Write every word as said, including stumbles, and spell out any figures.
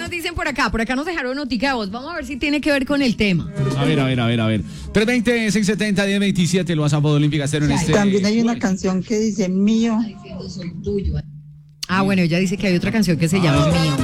nos dicen por acá? Por acá nos dejaron notica de voz. Vamos a ver si tiene que ver con el tema. A ver, a ver, a ver, a ver. tres veinte, seiscientos setenta, diez veintisiete, el WhatsApp Olímpica Cero en este. También hay una canción que dice mío. Ah, bueno, ella dice que hay otra canción que se llama Mío.